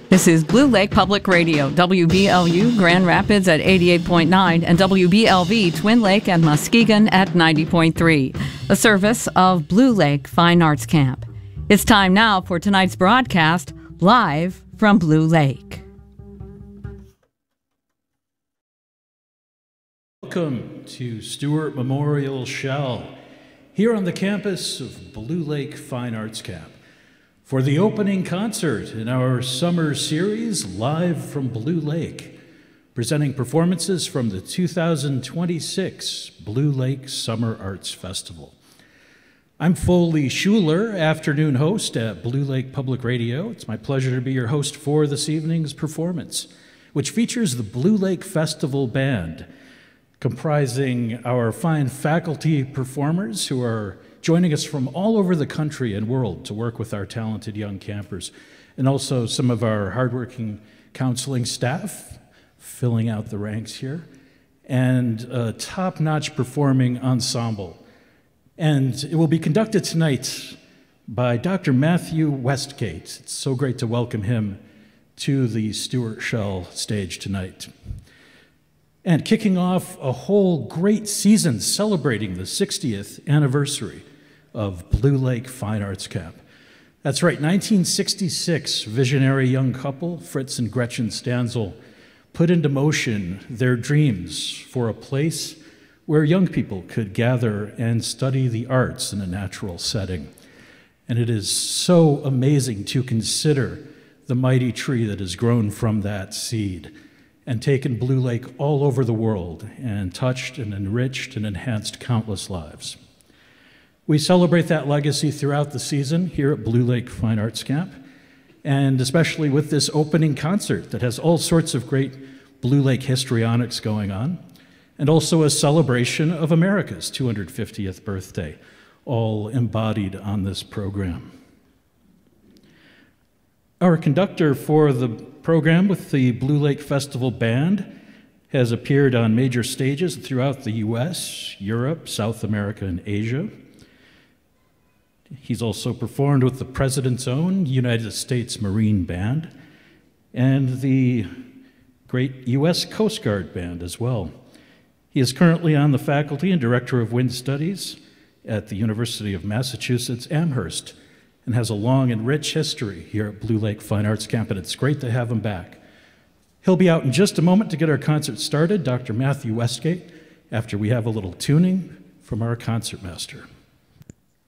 This is Blue Lake Public Radio, WBLU Grand Rapids at 88.9 and WBLV Twin Lake and Muskegon at 90.3, a service of Blue Lake Fine Arts Camp. It's time now for tonight's broadcast, live from Blue Lake. Welcome to Stewart Memorial Shell, here on the campus of Blue Lake Fine Arts Camp, for the opening concert in our summer series, Live from Blue Lake, presenting performances from the 2026 Blue Lake Summer Arts Festival. I'm Foley Schuler, afternoon host at Blue Lake Public Radio. It's my pleasure to be your host for this evening's performance, which features the Blue Lake Festival Band, comprising our fine faculty performers who are joining us from all over the country and world to work with our talented young campers, and also some of our hardworking counseling staff filling out the ranks here, and a top-notch performing ensemble. And it will be conducted tonight by Dr. Matthew Westgate. It's so great to welcome him to the Stewart Shell stage tonight. And kicking off a whole great season celebrating the 60th anniversary of Blue Lake Fine Arts Camp. That's right, 1966, visionary young couple, Fritz and Gretchen Stanzel, put into motion their dreams for a place where young people could gather and study the arts in a natural setting. And it is so amazing to consider the mighty tree that has grown from that seed and taken Blue Lake all over the world and touched and enriched and enhanced countless lives. We celebrate that legacy throughout the season here at Blue Lake Fine Arts Camp, and especially with this opening concert that has all sorts of great Blue Lake histrionics going on, and also a celebration of America's 250th birthday, all embodied on this program. Our conductor for the program with the Blue Lake Festival Band has appeared on major stages throughout the U.S., Europe, South America, and Asia. He's also performed with the President's Own United States Marine Band and the great U.S. Coast Guard Band as well. He is currently on the faculty and Director of Wind Studies at the University of Massachusetts Amherst, and has a long and rich history here at Blue Lake Fine Arts Camp, and it's great to have him back. He'll be out in just a moment to get our concert started, Dr. Matthew Westgate, after we have a little tuning from our concertmaster.